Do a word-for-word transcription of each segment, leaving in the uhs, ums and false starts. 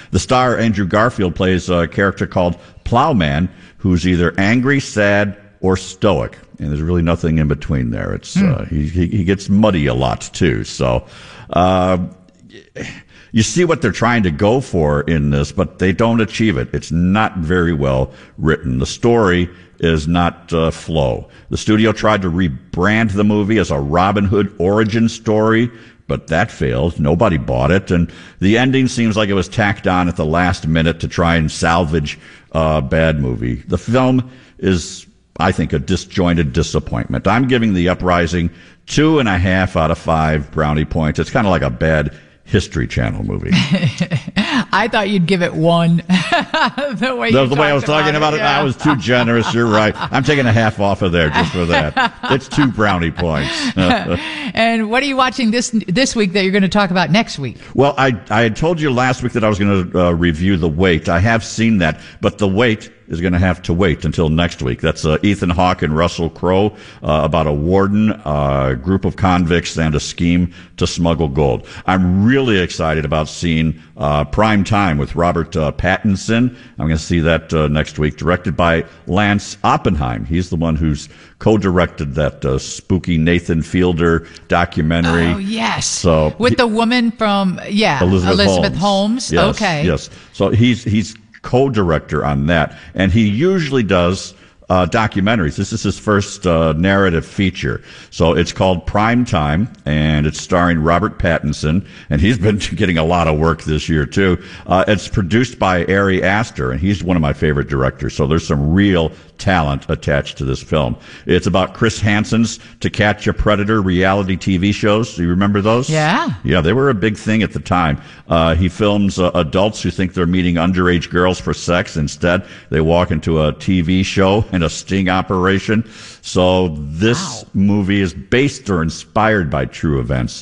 The star, Andrew Garfield, plays a character called Plowman, who's either angry, sad, or stoic. And there's really nothing in between there. It's hmm. uh, he, he he gets muddy a lot, too. So uh, you see what they're trying to go for in this, but they don't achieve it. It's not very well written. The story is not uh, flow. The studio tried to rebrand the movie as a Robin Hood origin story, but that failed. Nobody bought it. And the ending seems like it was tacked on at the last minute to try and salvage a uh, bad movie. The film is, I think, a disjointed disappointment. I'm giving The Uprising two and a half out of five brownie points. It's kind of like a bad History Channel movie. I thought you'd give it one. the way, the, you the way I was talking about it, yeah. I was too generous. You're right. I'm taking a half off of there just for that. It's two brownie points. And what are you watching this this week that you're going to talk about next week? Well, I I had told you last week that I was going to uh, review The Wait. I have seen that, but The Wait is going to have to wait until next week. That's uh, Ethan Hawke and Russell Crowe uh, about a warden, a uh, group of convicts, and a scheme to smuggle gold. I'm really excited about seeing uh, Prime Time with Robert uh, Pattinson. I'm going to see that uh, next week, directed by Lance Oppenheim. He's the one who's co-directed that uh, spooky Nathan Fielder documentary. Oh, yes. So with he, the woman from, yeah, Elizabeth, Elizabeth Holmes. Holmes. Yes, okay. Yes. So he's he's co-director on that, and he usually does uh, documentaries. This is his first uh, narrative feature. So it's called Prime Time, and it's starring Robert Pattinson, and he's been getting a lot of work this year, too. Uh, it's produced by Ari Aster, and he's one of my favorite directors, so there's some real talent attached to this film. It's about Chris Hansen's To Catch a Predator reality T V shows. Do you remember those? Yeah. Yeah, they were a big thing at the time. Uh, he films uh, adults who think they're meeting underage girls for sex. Instead, they walk into a T V show and a sting operation. So this wow. movie is based or inspired by true events.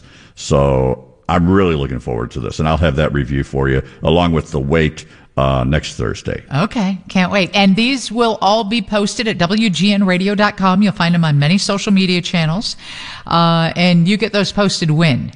So I'm really looking forward to this, and I'll have that review for you along with The Wait Uh, next Thursday. Okay, can't wait. And these will all be posted at W G N radio dot com. You'll find them on many social media channels. Uh, and you get those posted when?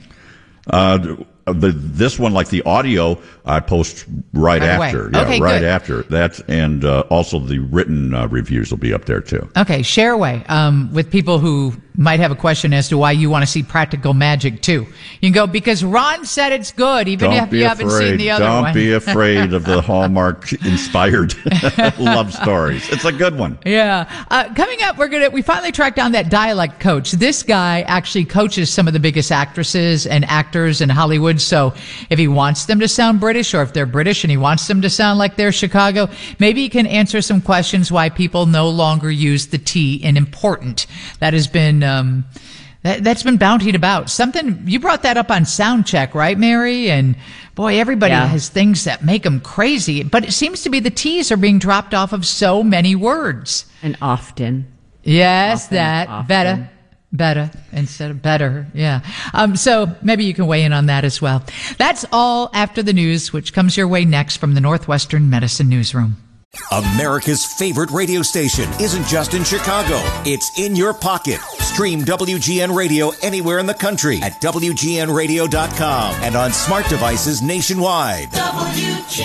Uh, the, this one, like the audio, I post right, right after. Away. Yeah, okay, right good. after that. And uh, also the written uh, reviews will be up there, too. Okay, share away um, with people who might have a question as to why you want to see Practical Magic, too. You can go, because Ron said it's good, even Don't if you haven't afraid. seen the other Don't one. Don't be afraid of the Hallmark-inspired love stories. It's a good one. Yeah. Uh, coming up, we're gonna we finally tracked down that dialect coach. This guy actually coaches some of the biggest actresses and actors in Hollywood. So if he wants them to sound British, or if they're British and he wants them to sound like they're Chicago, maybe he can answer some questions why people no longer use the T in important. That has been um, that, that's been bountied about. Something you brought that up on Soundcheck, right, Mary? And boy, everybody yeah. has things that make them crazy. But it seems to be the T's are being dropped off of so many words. And often. Yes, often, that often. better. Better instead of better. Yeah. Um, so maybe you can weigh in on that as well. That's all after the news, which comes your way next from the Northwestern Medicine Newsroom. America's favorite radio station isn't just in Chicago. It's in your pocket. Stream W G N Radio anywhere in the country at W G N radio dot com and on smart devices nationwide. W G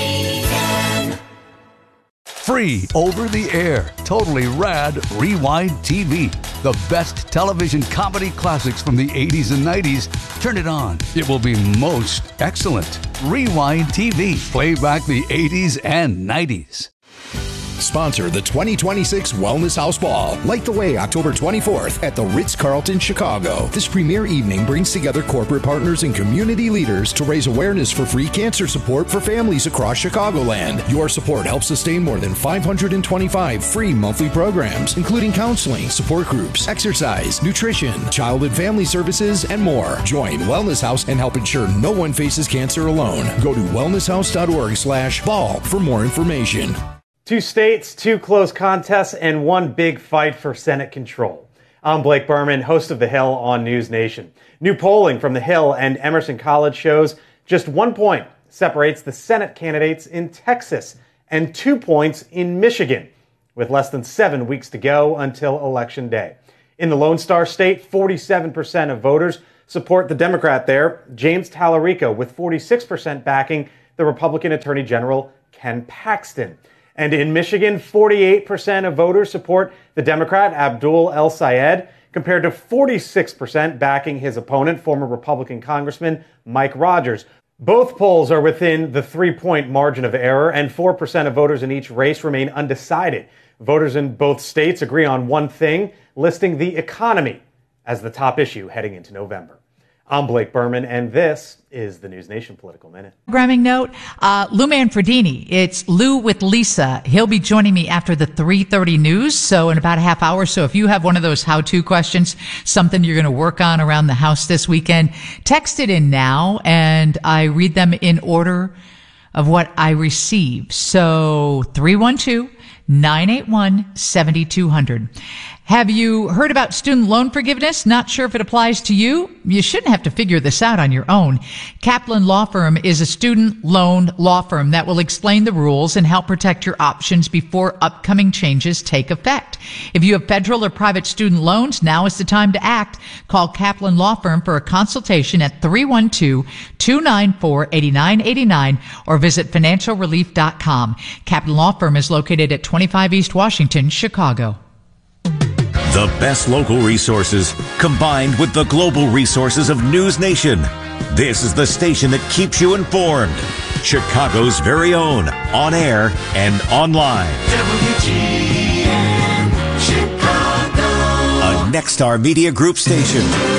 N. Free over the air, totally rad Rewind T V. The best television comedy classics from the eighties and nineties. Turn it on. It will be most excellent. Rewind T V. Play back the eighties and nineties. Sponsor the twenty twenty-six Wellness House Ball. Light the way October twenty-fourth at the Ritz-Carlton, Chicago. This premier evening brings together corporate partners and community leaders to raise awareness for free cancer support for families across Chicagoland. Your support helps sustain more than five hundred twenty-five free monthly programs, including counseling, support groups, exercise, nutrition, child and family services, and more. Join Wellness House and help ensure no one faces cancer alone. Go to wellness house dot org slash ball for more information. Two states, two close contests, and one big fight for Senate control. I'm Blake Berman, host of The Hill on News Nation. New polling from The Hill and Emerson College shows just one point separates the Senate candidates in Texas and two points in Michigan, with less than seven weeks to go until Election Day. In the Lone Star State, forty-seven percent of voters support the Democrat there, James Tallarico, with forty-six percent backing the Republican Attorney General Ken Paxton. And in Michigan, forty-eight percent of voters support the Democrat Abdul El-Sayed, compared to forty-six percent backing his opponent, former Republican Congressman Mike Rogers. Both polls are within the three-point margin of error, and four percent of voters in each race remain undecided. Voters in both states agree on one thing, listing the economy as the top issue heading into November. I'm Blake Berman, and this is the News Nation Political Minute. Programming note, uh, Lou Manfredini. It's Lou with Lisa. He'll be joining me after the three thirty news, so in about a half hour. So if you have one of those how-to questions, something you're going to work on around the house this weekend, text it in now, and I read them in order of what I receive. So three one two, nine eight one, seven two zero zero. Have you heard about student loan forgiveness? Not sure if it applies to you? You shouldn't have to figure this out on your own. Kaplan Law Firm is a student loan law firm that will explain the rules and help protect your options before upcoming changes take effect. If you have federal or private student loans, now is the time to act. Call Kaplan Law Firm for a consultation at three one two, two nine four, eight nine eight nine or visit financial relief dot com. Kaplan Law Firm is located at twenty-five East Washington, Chicago. The best local resources combined with the global resources of News Nation. This is the station that keeps you informed. Chicago's very own, on air and online. W G N Chicago. A Nexstar Media Group station.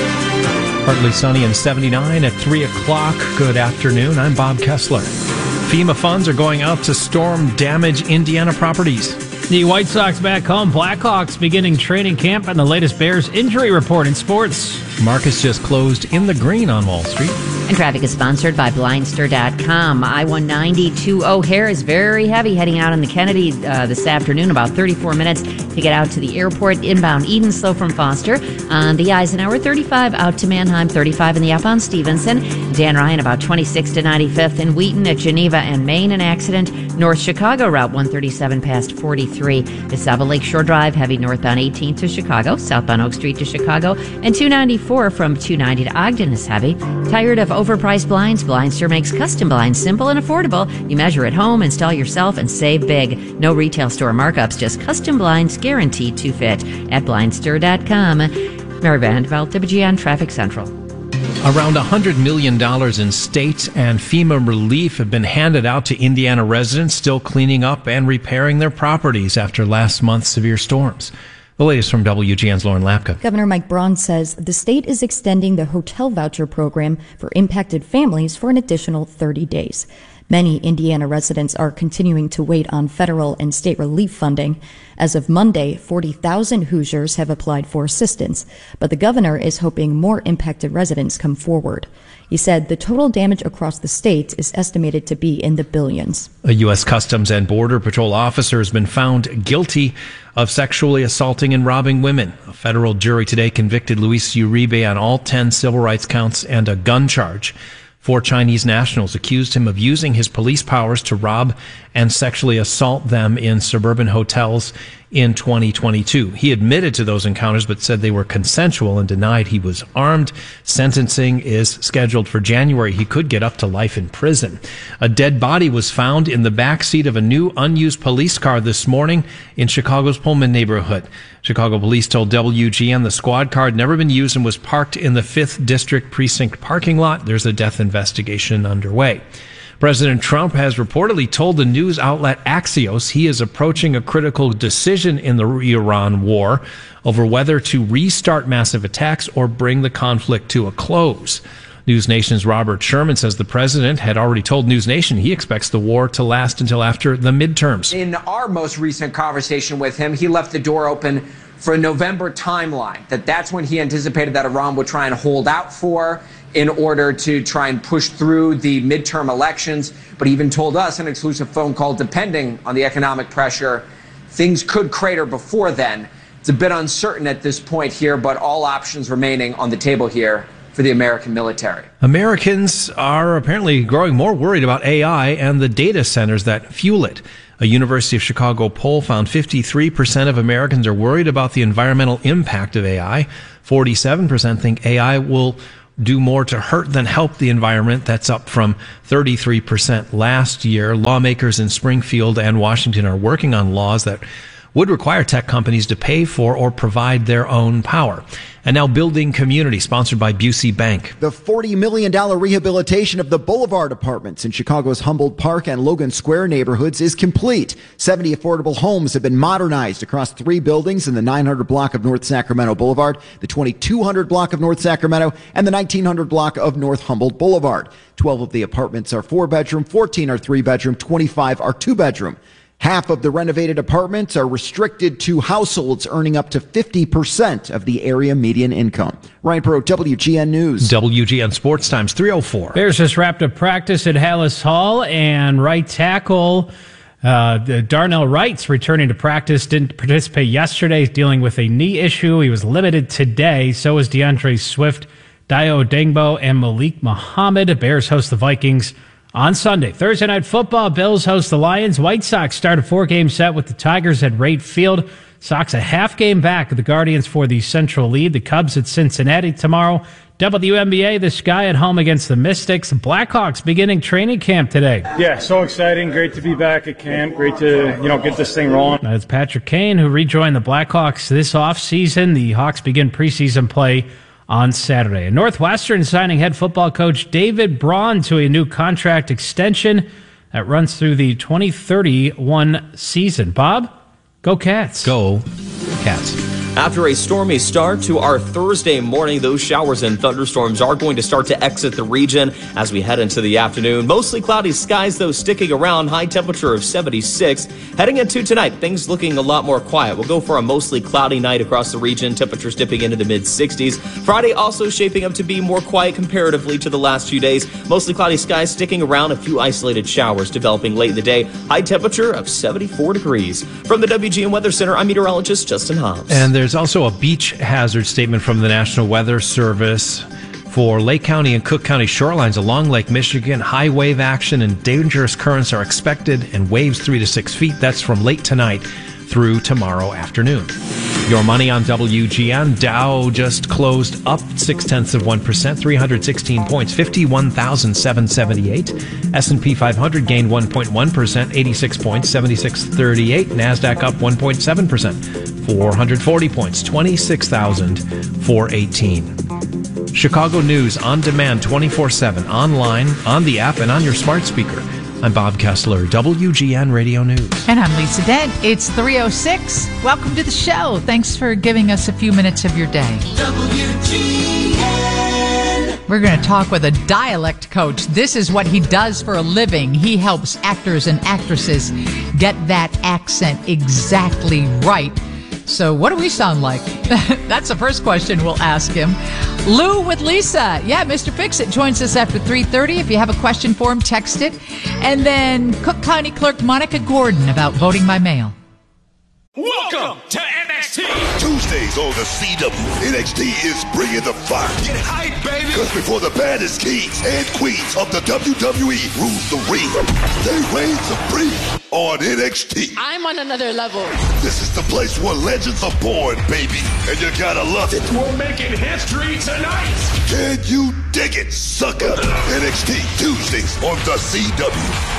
Partly sunny and seventy-nine at three o'clock. Good afternoon. I'm Bob Kessler. FEMA funds are going out to storm-damaged Indiana properties. The White Sox back home. Blackhawks beginning training camp, and the latest Bears injury report in sports. Marcus just closed in the green on Wall Street. And traffic is sponsored by Blindster dot com. I one ninety to O'Hare is very heavy heading out on the Kennedy uh, this afternoon, about thirty-four minutes to get out to the airport. Inbound Eden, slow from Foster. On the Eisenhower, thirty-five out to Mannheim, thirty-five in the up on Stevenson. Dan Ryan, about twenty-six to ninety-fifth in Wheaton at Geneva and Maine. An accident. North Chicago, Route one thirty-seven past forty-three. To Sava Lakeshore Drive, heavy northbound eighteenth to Chicago. Southbound Oak Street to Chicago. And two ninety-four from two ninety to Ogden is heavy. Tired of overpriced blinds? Blindster makes custom blinds simple and affordable. You measure at home, install yourself, and save big. No retail store markups, just custom blinds guaranteed to fit at Blindster dot com. Mary Vandeveld, W G N Traffic Central. Around one hundred million dollars in state and FEMA relief have been handed out to Indiana residents still cleaning up and repairing their properties after last month's severe storms. The latest from W G N's Lauren Lapka. Governor Mike Braun says the state is extending the hotel voucher program for impacted families for an additional thirty days. Many Indiana residents are continuing to wait on federal and state relief funding. As of Monday, forty thousand Hoosiers have applied for assistance, but the governor is hoping more impacted residents come forward. He said the total damage across the state is estimated to be in the billions. A U S Customs and Border Patrol officer has been found guilty of sexually assaulting and robbing women. A federal jury today convicted Luis Uribe on all ten civil rights counts and a gun charge. Four Chinese nationals accused him of using his police powers to rob and sexually assault them in suburban hotels in twenty twenty-two. He admitted to those encounters but said they were consensual and denied he was armed. Sentencing is scheduled for January. He could get up to life in prison. A dead body was found in the back seat of a new unused police car this morning in Chicago's Pullman neighborhood. Chicago police told W G N the squad car had never been used and was parked in the fifth District Precinct parking lot. There's a death investigation underway. President Trump has reportedly told the news outlet Axios he is approaching a critical decision in the Iran war over whether to restart massive attacks or bring the conflict to a close. News Nation's Robert Sherman says the president had already told News Nation he expects the war to last until after the midterms. In our most recent conversation with him, he left the door open for a November timeline, that that's when he anticipated that Iran would try and hold out for in order to try and push through the midterm elections. But he even told us in an exclusive phone call, depending on the economic pressure, things could crater before then. It's a bit uncertain at this point here, but all options remaining on the table here for the American military. Americans are apparently growing more worried about A I and the data centers that fuel it. A University of Chicago poll found fifty-three percent of Americans are worried about the environmental impact of A I. forty-seven percent think A I will do more to hurt than help the environment. That's up from thirty-three percent last year. Lawmakers in Springfield and Washington are working on laws that would require tech companies to pay for or provide their own power. And now Building Community, sponsored by Busey Bank. The forty million dollars rehabilitation of the Boulevard apartments in Chicago's Humboldt Park and Logan Square neighborhoods is complete. seventy affordable homes have been modernized across three buildings in the nine hundred block of North Sacramento Boulevard, the twenty-two hundred block of North Sacramento, and the nineteen hundred block of North Humboldt Boulevard. twelve of the apartments are four-bedroom, fourteen are three-bedroom, twenty-five are two-bedroom. Half of the renovated apartments are restricted to households earning up to fifty percent of the area median income. Ryan Perot, W G N News. W G N Sports Times, three oh four. Bears just wrapped up practice at Hallis Hall, and right tackle uh, Darnell Wright's returning to practice. Didn't participate yesterday, dealing with a knee issue. He was limited today. So is DeAndre Swift, Dio Dengbo, and Malik Muhammad. Bears host the Vikings on Sunday. Thursday Night Football, Bills host the Lions. White Sox start a four-game set with the Tigers at Rate Field. Sox a half game back of the Guardians for the Central lead. The Cubs at Cincinnati tomorrow. W N B A, the Sky at home against the Mystics. Blackhawks beginning training camp today. Yeah, so exciting. Great to be back at camp. Great to, you know, get this thing rolling. That's Patrick Kane, who rejoined the Blackhawks this offseason. The Hawks begin preseason play on Saturday. And Northwestern signing head football coach David Braun to a new contract extension that runs through the twenty thirty-one season. Bob, go Cats. Go Cats. After a stormy start to our Thursday morning, those showers and thunderstorms are going to start to exit the region as we head into the afternoon. Mostly cloudy skies, though, sticking around. High temperature of seventy-six. Heading into tonight, things looking a lot more quiet. We'll go for a mostly cloudy night across the region. Temperatures dipping into the mid sixties. Friday also shaping up to be more quiet comparatively to the last few days. Mostly cloudy skies sticking around. A few isolated showers developing late in the day. High temperature of seventy-four degrees. From the W G N Weather Center, I'm meteorologist Justin Hobbs. And there's also a beach hazard statement from the National Weather Service for Lake County and Cook County shorelines along Lake Michigan. High wave action and dangerous currents are expected, and waves three to six feet. That's from late tonight through tomorrow afternoon. Your money on W G N. Dow just closed up six tenths of one percent, three hundred sixteen points, fifty-one thousand seven hundred seventy-eight. S and P five hundred gained one point one percent, eighty-six points, seventy-six thirty-eight. NASDAQ up one point seven percent, four hundred forty points, twenty-six thousand four hundred eighteen. Chicago News on demand twenty-four seven, online, on the app, and on your smart speaker. I'm Bob Kessler, W G N Radio News. And I'm Lisa Dent. It's three oh six. Welcome to the show. Thanks for giving us a few minutes of your day. W G N. We're going to talk with a dialect coach. This is what he does for a living. He helps actors and actresses get that accent exactly right. So what do we sound like? That's the first question we'll ask him. Lou with Lisa. Yeah, Mister Fix-It joins us after three thirty. If you have a question for him, text it. And then Cook County Clerk Monica Gordon about voting by mail. Welcome to N X T. Tuesdays on the C W. N X T is bringing the fire. Get hype, baby. Because before the baddest kings and queens of the W W E rules the ring, they reign supreme on N X T. I'm on another level. This is the place where legends are born, baby. And you gotta love it. We're making history tonight. Can you dig it, sucker? N X T Tuesdays on the C W.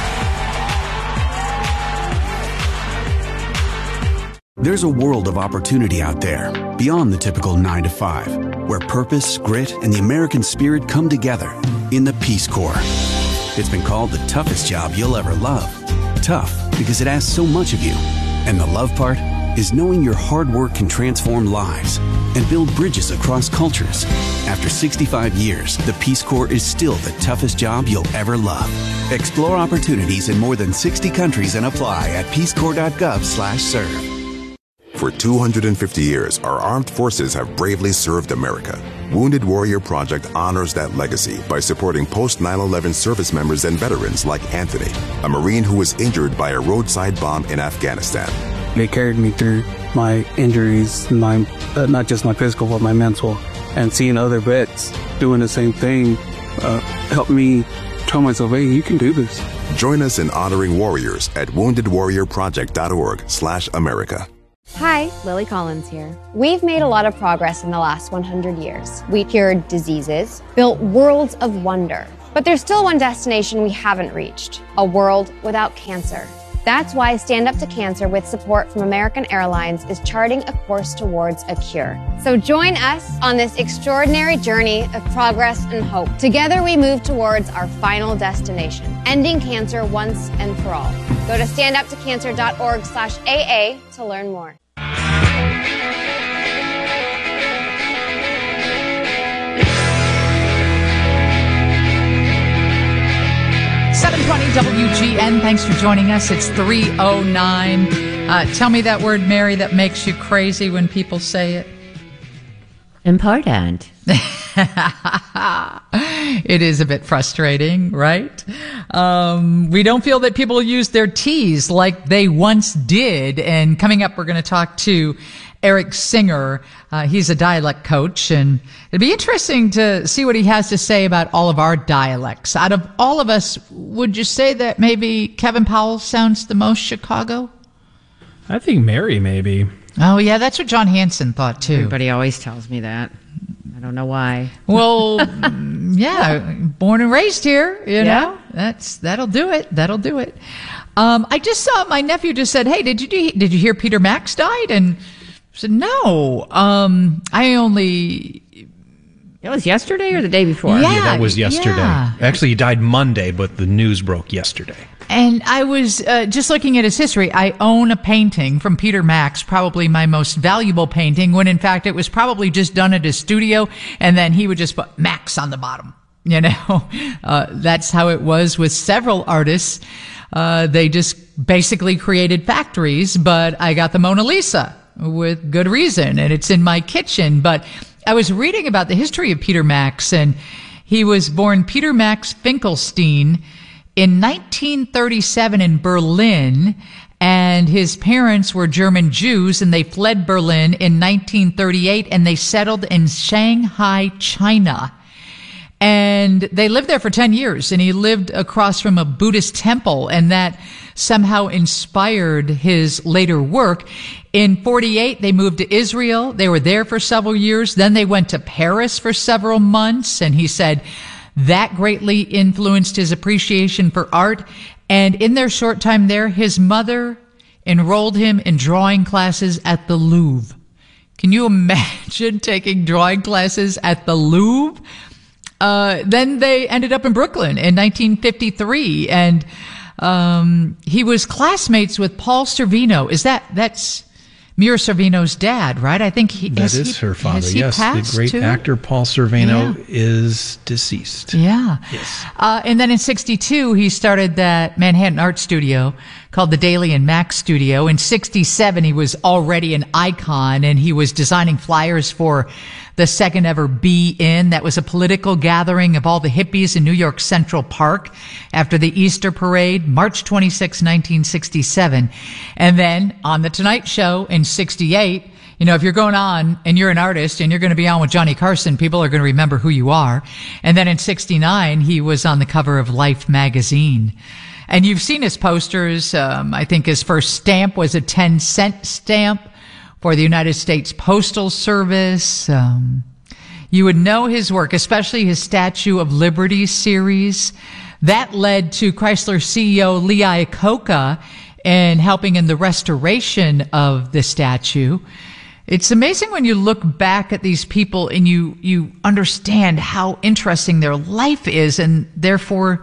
There's a world of opportunity out there, beyond the typical nine to five, where purpose, grit, and the American spirit come together in the Peace Corps. It's been called the toughest job you'll ever love. Tough because it asks so much of you. And the love part is knowing your hard work can transform lives and build bridges across cultures. After sixty-five years, the Peace Corps is still the toughest job you'll ever love. Explore opportunities in more than sixty countries and apply at peacecorps.gov slash serve. For two hundred fifty years, our armed forces have bravely served America. Wounded Warrior Project honors that legacy by supporting post nine eleven service members and veterans like Anthony, a Marine who was injured by a roadside bomb in Afghanistan. They carried me through my injuries, my uh, not just my physical, but my mental. And seeing other vets doing the same thing uh, helped me tell myself, hey, you can do this. Join us in honoring warriors at wounded warrior project dot org slash America. Hi, Lily Collins here. We've made a lot of progress in the last one hundred years. We cured diseases, built worlds of wonder. But there's still one destination we haven't reached, a world without cancer. That's why Stand Up to Cancer, with support from American Airlines, is charting a course towards a cure. So join us on this extraordinary journey of progress and hope. Together we move towards our final destination, ending cancer once and for all. Go to stand up to cancer dot org slash A A to learn more. seven twenty W G N. Thanks for joining us. It's three oh nine. Uh, tell me that word, Mary, that makes you crazy when people say it. Important. It is a bit frustrating, right? Um, we don't feel that people use their T's like they once did. And coming up, we're going to talk to Eric Singer. Uh, he's a dialect coach, and it'd be interesting to see what he has to say about all of our dialects. Out of all of us, would you say that maybe Kevin Powell sounds the most Chicago? I think Mary, maybe. Oh, yeah, that's what John Hanson thought, too. Everybody always tells me that. I don't know why. Well, yeah, born and raised here, you Yeah. know, that's, that'll do it. That'll do it. Um, I just saw my nephew just said, hey, did you, did you hear Peter Max died? And I said, no, um, I only. It was yesterday or the day before? Yeah, Yeah, that was yesterday. yeah. Actually, he died Monday, but the news broke yesterday. And I was uh, just looking at his history. I own a painting from Peter Max, probably my most valuable painting, when in fact it was probably just done at his studio, and then he would just put Max on the bottom. You know, uh, that's how it was with several artists. Uh, they just basically created factories, but I got the Mona Lisa with good reason, and it's in my kitchen. But I was reading about the history of Peter Max, and he was born Peter Max Finkelstein in nineteen thirty-seven in Berlin, and his parents were German Jews, and they fled Berlin in nineteen thirty-eight, and they settled in Shanghai, China. And they lived there for ten years, and he lived across from a Buddhist temple, and that somehow inspired his later work. In forty-eight, they moved to Israel. They were there for several years. Then they went to Paris for several months, and he said that greatly influenced his appreciation for art. And in their short time there, his mother enrolled him in drawing classes at the Louvre. Can you imagine taking drawing classes at the Louvre? Uh, then they ended up in Brooklyn in nineteen fifty-three, and um, he was classmates with Paul Sorvino. Is that, that's Mira Sorvino's dad, right? I think he That has is he, her father, has he yes. The passed great too? actor Paul Sorvino Yeah. is deceased. Yeah. Yes. Uh, and then in sixty-two, he started that Manhattan art studio called the Daly and Max Studio. In sixty-seven, he was already an icon, and he was designing flyers for the second ever Be In. That was a political gathering of all the hippies in New York Central Park after the Easter parade, March twenty-sixth, nineteen sixty-seven. And then on The Tonight Show in sixty-eight, you know, if you're going on and you're an artist and you're going to be on with Johnny Carson, people are going to remember who you are. And then in sixty-nine, he was on the cover of Life magazine. And you've seen his posters. Um, I think his first stamp was a ten cent stamp for the United States Postal Service. Um, you would know his work, especially his Statue of Liberty series. That led to Chrysler C E O Lee Iacocca in helping in the restoration of the statue. It's amazing when you look back at these people and you, you understand how interesting their life is, and therefore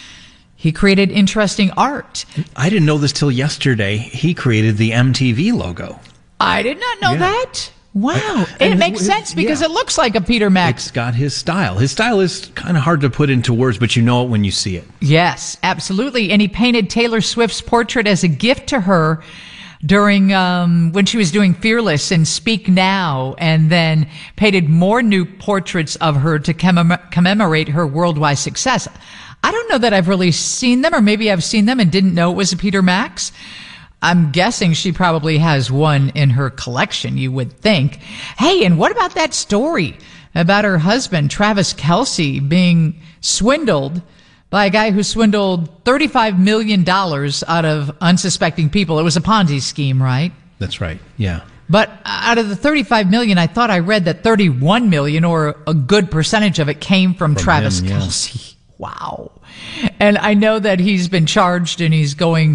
he created interesting art. I didn't know this till yesterday. He created the M T V logo. I did not know Yeah. that. Wow. I- and it and makes it- sense because yeah. it looks like a Peter Max. It's got his style. His style is kind of hard to put into words, but you know it when you see it. Yes, absolutely. And he painted Taylor Swift's portrait as a gift to her during um when she was doing Fearless and Speak Now, and then painted more new portraits of her to commem- commemorate her worldwide success. I don't know that I've really seen them, or maybe I've seen them and didn't know it was a Peter Max. I'm guessing she probably has one in her collection, you would think. Hey, and what about that story about her husband, Travis Kelce, being swindled by a guy who swindled thirty-five million dollars out of unsuspecting people? It was a Ponzi scheme, right? That's right. Yeah. But out of the thirty-five million, I thought I read that thirty-one million, or a good percentage of it, came from, from Travis him, yeah. Kelce. Wow. And I know that he's been charged and he's going